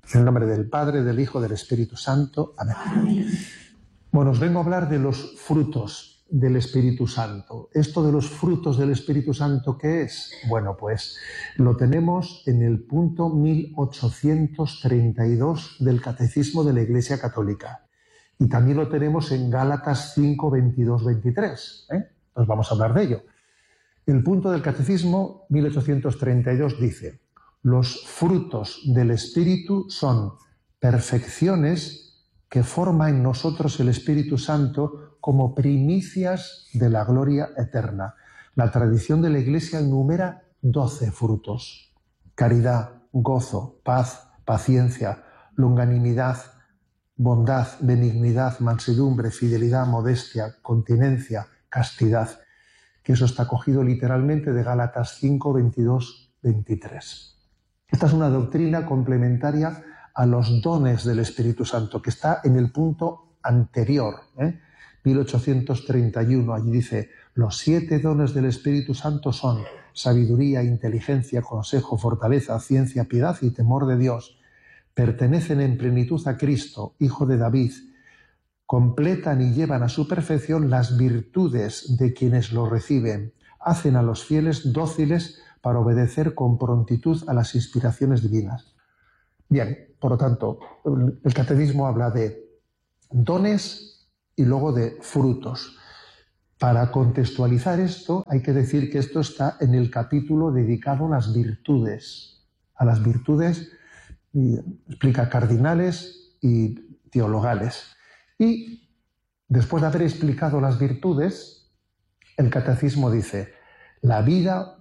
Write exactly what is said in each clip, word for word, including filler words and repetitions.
En el nombre del Padre, del Hijo, del Espíritu Santo. Amén. Bueno, os vengo a hablar de los frutos del Espíritu Santo. ¿Esto de los frutos del Espíritu Santo qué es? Bueno, pues lo tenemos en el punto mil ochocientos treinta y dos del Catecismo de la Iglesia Católica. Y también lo tenemos en Gálatas cinco, veintidós, veintitrés. ¿eh? Pues vamos a hablar de ello. El punto del Catecismo mil ochocientos treinta y dos dice: los frutos del Espíritu son perfecciones que forma en nosotros el Espíritu Santo como primicias de la gloria eterna. La tradición de la Iglesia enumera doce frutos: caridad, gozo, paz, paciencia, longanimidad, bondad, benignidad, mansedumbre, fidelidad, modestia, continencia, castidad. Que eso está cogido literalmente de Gálatas cinco, veintidós, veintitrés. Esta es una doctrina complementaria a los dones del Espíritu Santo, que está en el punto anterior, ¿eh? mil ochocientos treinta y uno. Allí dice: los siete dones del Espíritu Santo son sabiduría, inteligencia, consejo, fortaleza, ciencia, piedad y temor de Dios. Pertenecen en plenitud a Cristo, Hijo de David. Completan y llevan a su perfección las virtudes de quienes lo reciben. Hacen a los fieles dóciles para obedecer con prontitud a las inspiraciones divinas. Bien, por lo tanto, el catecismo habla de dones y luego de frutos. Para contextualizar esto, hay que decir que esto está en el capítulo dedicado a las virtudes. A las virtudes, y explica cardinales y teologales. Y después de haber explicado las virtudes, el catecismo dice: la vida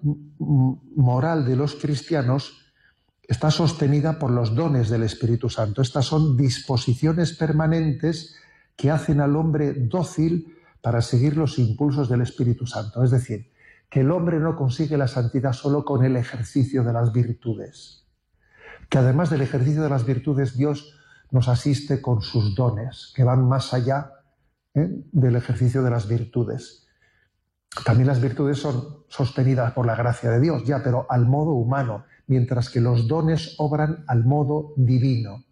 moral de los cristianos está sostenida por los dones del Espíritu Santo. Estas son disposiciones permanentes que hacen al hombre dócil para seguir los impulsos del Espíritu Santo. Es decir, que el hombre no consigue la santidad solo con el ejercicio de las virtudes. Que además del ejercicio de las virtudes, Dios nos asiste con sus dones, que van más allá ¿eh? del ejercicio de las virtudes. También las virtudes son sostenidas por la gracia de Dios, ya, pero al modo humano, mientras que los dones obran al modo divino.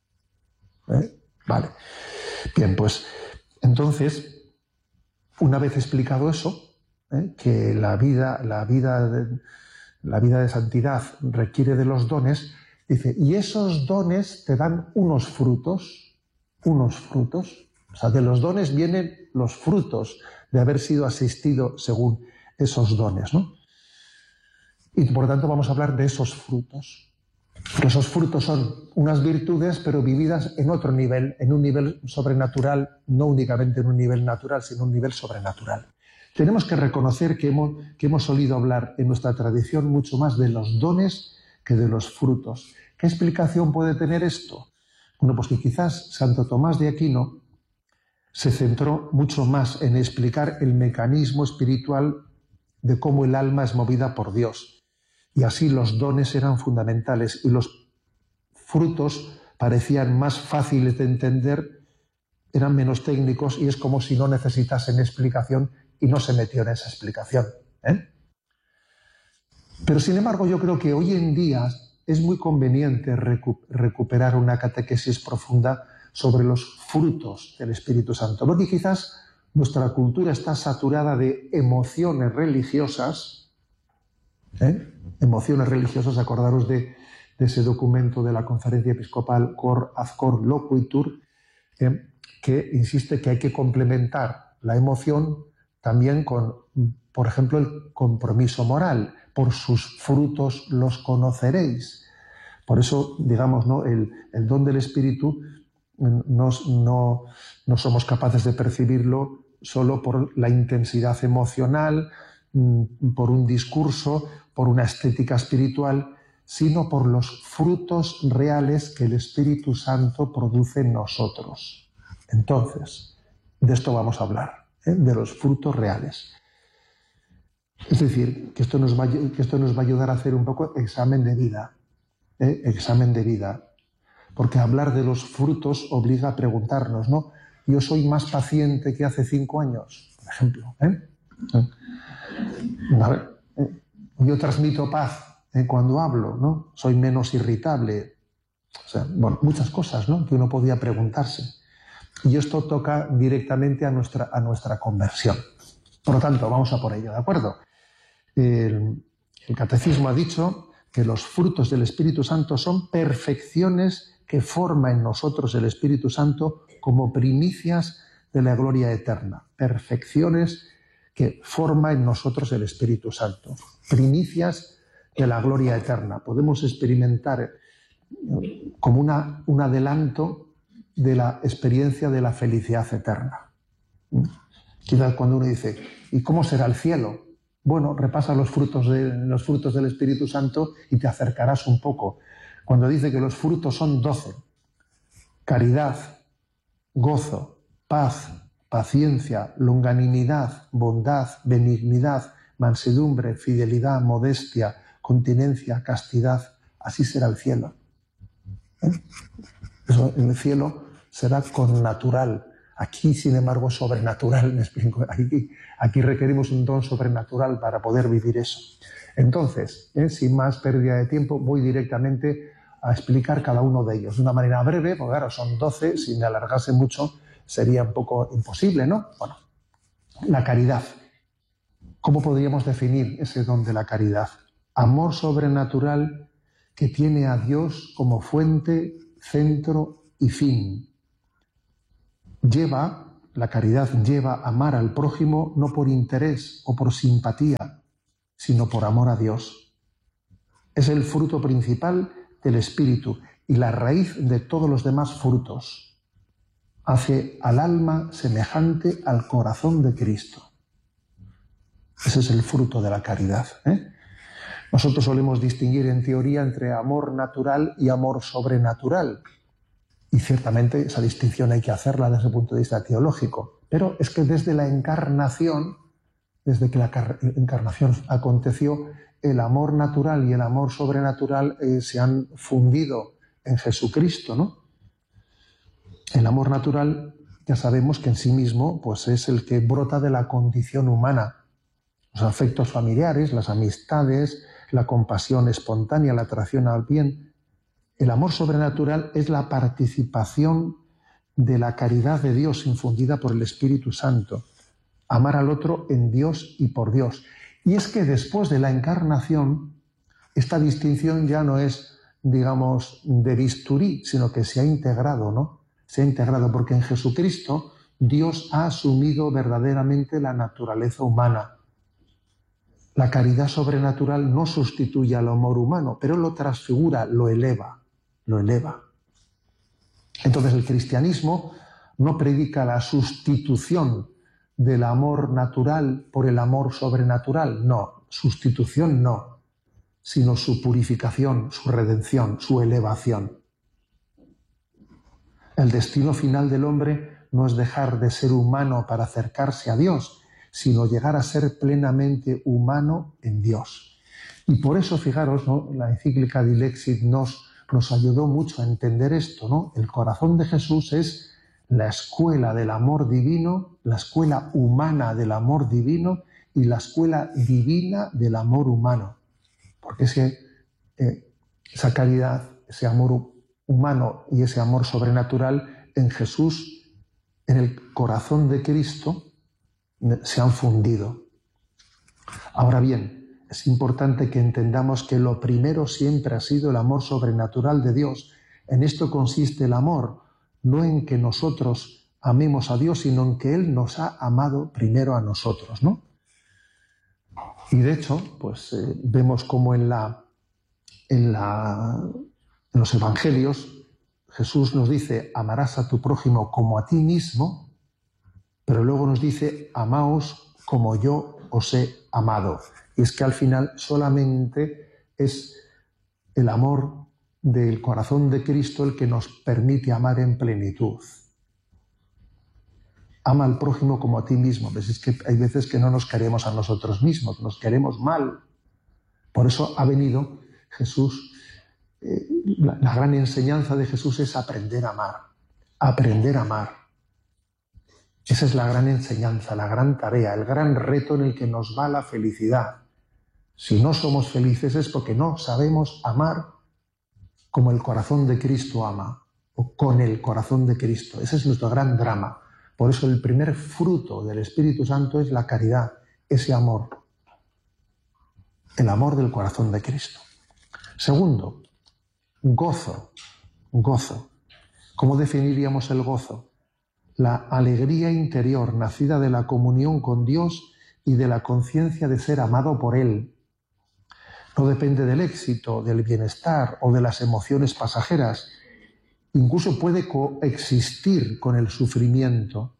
¿Eh? Vale. Bien, pues entonces, una vez explicado eso, ¿eh? que la vida, la vida de, la vida de santidad requiere de los dones, dice, y esos dones te dan unos frutos, unos frutos. O sea, de los dones vienen los frutos de haber sido asistido según esos dones, ¿no? Y por lo tanto vamos a hablar de esos frutos. Que esos frutos son unas virtudes, pero vividas en otro nivel, en un nivel sobrenatural, no únicamente en un nivel natural, sino en un nivel sobrenatural. Tenemos que reconocer que hemos, que hemos solido hablar en nuestra tradición mucho más de los dones que de los frutos. ¿Qué explicación puede tener esto? Bueno, pues que quizás Santo Tomás de Aquino se centró mucho más en explicar el mecanismo espiritual de cómo el alma es movida por Dios. Y así los dones eran fundamentales y los frutos parecían más fáciles de entender, eran menos técnicos y es como si no necesitasen explicación y no se metió en esa explicación. ¿eh? Pero sin embargo yo creo que hoy en día es muy conveniente recu- recuperar una catequesis profunda sobre los frutos del Espíritu Santo, porque quizás nuestra cultura está saturada de emociones religiosas, ¿eh? emociones religiosas, acordaros de, de ese documento de la Conferencia Episcopal Cor ad Cor Loquitur, ¿eh? que insiste que hay que complementar la emoción también con, por ejemplo, el compromiso moral. Por sus frutos los conoceréis. Por eso, digamos, ¿no? el, el don del Espíritu no, no, no somos capaces de percibirlo solo por la intensidad emocional, por un discurso, por una estética espiritual, sino por los frutos reales que el Espíritu Santo produce en nosotros. Entonces, de esto vamos a hablar, ¿eh? de los frutos reales. Es decir, que esto nos va, que esto nos va a ayudar a hacer un poco examen de vida, ¿eh? examen de vida. Porque hablar de los frutos obliga a preguntarnos, ¿no? Yo soy más paciente que hace cinco años, por ejemplo. ¿eh? A ver, ¿eh? Yo transmito paz ¿eh? cuando hablo, ¿no? Soy menos irritable. O sea, bueno, muchas cosas, ¿no?, que uno podía preguntarse. Y esto toca directamente a nuestra, a nuestra conversión. Por lo tanto, vamos a por ello, ¿de acuerdo? El, el Catecismo ha dicho que los frutos del Espíritu Santo son perfecciones que forma en nosotros el Espíritu Santo como primicias de la gloria eterna. Perfecciones que forma en nosotros el Espíritu Santo. Primicias de la gloria eterna. Podemos experimentar como una, un adelanto de la experiencia de la felicidad eterna. Quizás cuando uno dice, ¿y cómo será el cielo? Bueno, repasa los frutos, de, los frutos del Espíritu Santo y te acercarás un poco. Cuando dice que los frutos son doce: caridad, gozo, paz, paciencia, longanimidad, bondad, benignidad, mansedumbre, fidelidad, modestia, continencia, castidad. Así será el cielo. ¿Eh? Eso, en el cielo será connatural. Aquí, sin embargo, es sobrenatural. Me explico. Aquí, aquí requerimos un don sobrenatural para poder vivir eso. Entonces, ¿eh? sin más pérdida de tiempo, voy directamente a explicar cada uno de ellos de una manera breve, porque claro, son doce, si me alargase mucho sería un poco imposible, ¿no? Bueno, la caridad. ¿Cómo podríamos definir ese don de la caridad? Amor sobrenatural que tiene a Dios como fuente, centro y fin. Lleva, la caridad lleva a amar al prójimo no por interés o por simpatía, sino por amor a Dios. Es el fruto principal del Espíritu y la raíz de todos los demás frutos. Hace al alma semejante al corazón de Cristo. Ese es el fruto de la caridad, ¿eh? Nosotros solemos distinguir en teoría entre amor natural y amor sobrenatural. Y ciertamente esa distinción hay que hacerla desde el punto de vista teológico. Pero es que desde la encarnación, desde que la encarnación aconteció, el amor natural y el amor sobrenatural eh, se han fundido en Jesucristo, ¿no? El amor natural, ya sabemos que en sí mismo pues, es el que brota de la condición humana. Los afectos familiares, las amistades, la compasión espontánea, la atracción al bien. El amor sobrenatural es la participación de la caridad de Dios infundida por el Espíritu Santo. Amar al otro en Dios y por Dios. Y es que después de la encarnación, esta distinción ya no es, digamos, de bisturí, sino que se ha integrado, ¿no? Se ha integrado porque en Jesucristo Dios ha asumido verdaderamente la naturaleza humana. La caridad sobrenatural no sustituye al amor humano, pero lo transfigura, lo eleva, lo eleva. Entonces el cristianismo no predica la sustitución del amor natural por el amor sobrenatural, no, sustitución no, sino su purificación, su redención, su elevación. El destino final del hombre no es dejar de ser humano para acercarse a Dios, sino llegar a ser plenamente humano en Dios. Y por eso, fijaros, ¿no?, la encíclica Dilexit nos, nos ayudó mucho a entender esto, ¿no? El corazón de Jesús es la escuela del amor divino, la escuela humana del amor divino y la escuela divina del amor humano. Porque ese, eh, esa caridad, ese amor humano y ese amor sobrenatural en Jesús, en el corazón de Cristo, se han fundido. Ahora bien, es importante que entendamos que lo primero siempre ha sido el amor sobrenatural de Dios. En esto consiste el amor, no en que nosotros amemos a Dios, sino en que Él nos ha amado primero a nosotros, ¿no? Y de hecho, pues eh, vemos como en, la, en, la, en los evangelios Jesús nos dice, amarás a tu prójimo como a ti mismo, pero luego nos dice, amaos como yo os he amado. Y es que al final solamente es el amor del corazón de Cristo el que nos permite amar en plenitud. Ama al prójimo como a ti mismo. ¿Ves? Es que hay veces que no nos queremos a nosotros mismos, nos queremos mal. Por eso ha venido Jesús, eh, la, la gran enseñanza de Jesús es aprender a amar, aprender a amar. Esa es la gran enseñanza, la gran tarea, el gran reto en el que nos va la felicidad. Si no somos felices es porque no sabemos amar como el corazón de Cristo ama, o con el corazón de Cristo. Ese es nuestro gran drama. Por eso el primer fruto del Espíritu Santo es la caridad, ese amor, el amor del corazón de Cristo. Segundo, gozo, gozo. ¿Cómo definiríamos el gozo? La alegría interior nacida de la comunión con Dios y de la conciencia de ser amado por Él. No depende del éxito, del bienestar o de las emociones pasajeras. Incluso puede coexistir con el sufrimiento.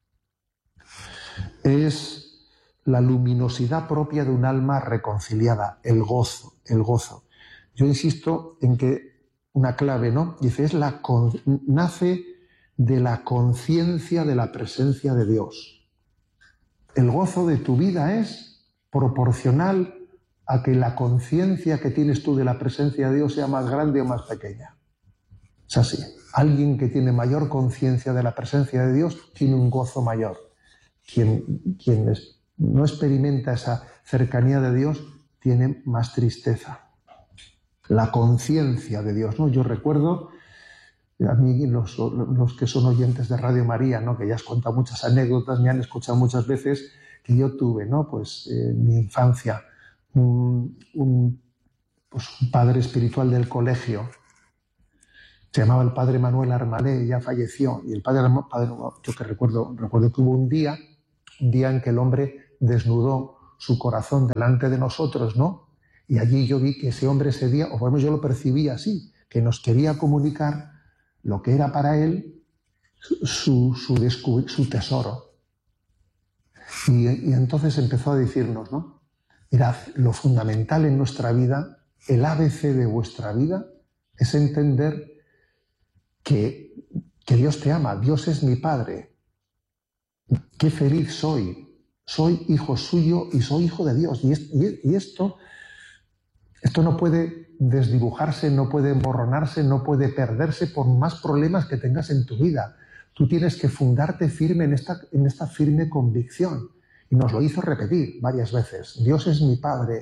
Es la luminosidad propia de un alma reconciliada, el gozo, el gozo. Yo insisto en que una clave, ¿no? Dice, es la con... nace de la conciencia de la presencia de Dios. El gozo de tu vida es proporcional a que la conciencia que tienes tú de la presencia de Dios sea más grande o más pequeña. Es así. Alguien que tiene mayor conciencia de la presencia de Dios tiene un gozo mayor. Quien, quien es, no experimenta esa cercanía de Dios tiene más tristeza. La conciencia de Dios, ¿no? Yo recuerdo, a mí los, los que son oyentes de Radio María, ¿no? Que ya has contado muchas anécdotas, me han escuchado muchas veces, que yo tuve, ¿no? Pues en eh, mi infancia, un, un, pues un padre espiritual del colegio. Se llamaba el padre Manuel Armalé, ya falleció. Y el padre, padre yo que recuerdo, recuerdo que hubo un día, un día en que el hombre desnudó su corazón delante de nosotros, ¿no? Y allí yo vi que ese hombre ese día, o por lo menos yo lo percibí así, que nos quería comunicar lo que era para él su, su, su tesoro. Y, y entonces empezó a decirnos, ¿no? Mirad, lo fundamental en nuestra vida, el A B C de vuestra vida, es entender Que, que Dios te ama, Dios es mi Padre. Qué feliz soy. Soy hijo suyo y soy hijo de Dios. Y, es, y esto, esto no puede desdibujarse, no puede emborronarse, no puede perderse por más problemas que tengas en tu vida. Tú tienes que fundarte firme en esta, en esta firme convicción. Y nos lo hizo repetir varias veces. Dios es mi Padre.